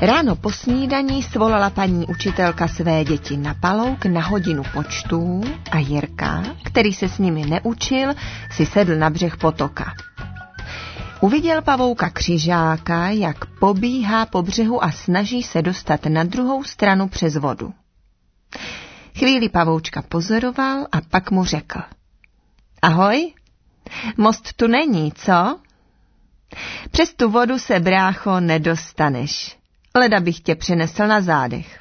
Ráno po snídani svolala paní učitelka své děti na palouk na hodinu počtů a Jirka, který se s nimi neučil, si sedl na břeh potoka. Uviděl pavouka křižáka, jak pobíhá po břehu a snaží se dostat na druhou stranu přes vodu. Chvíli pavoučka pozoroval a pak mu řekl: Ahoj, most tu není, co? Přes tu vodu se, brácho, nedostaneš. Leda bych tě přenesl na zádech.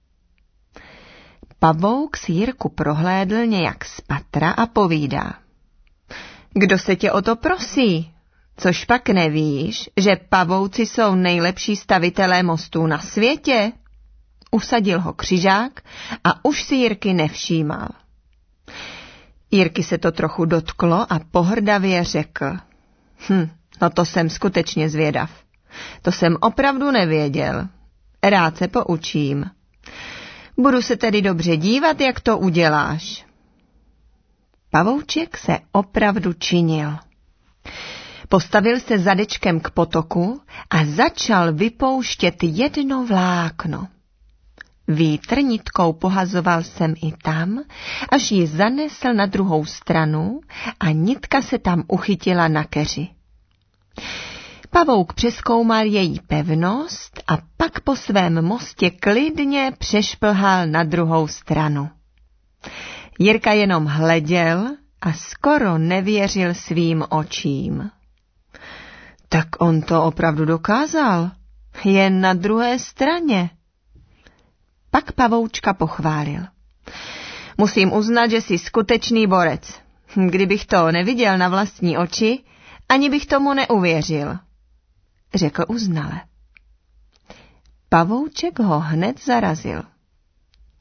Pavouk si Jirku prohlédl nějak spatra a povídá: Kdo se tě o to prosí? Což pak nevíš, že pavouci jsou nejlepší stavitelé mostů na světě? Usadil ho křižák a už si Jirky nevšímal. Jirky se to trochu dotklo a pohrdavě řekl: No to jsem skutečně zvědav. To jsem opravdu nevěděl. Rád se poučím. Budu se tedy dobře dívat, jak to uděláš. Pavouček se opravdu činil. Postavil se zadečkem k potoku a začal vypouštět jedno vlákno. Vítr nitkou pohazoval sem i tam, až ji zanesl na druhou stranu a nitka se tam uchytila na keři. Pavouk přezkoumal její pevnost a pak po svém mostě klidně přešplhal na druhou stranu. Jirka jenom hleděl a skoro nevěřil svým očím. Tak on to opravdu dokázal, jen na druhé straně. Pak pavoučka pochválil: Musím uznat, že jsi skutečný borec. Kdybych to neviděl na vlastní oči, ani bych tomu neuvěřil, řekl uznale. Pavouček ho hned zarazil.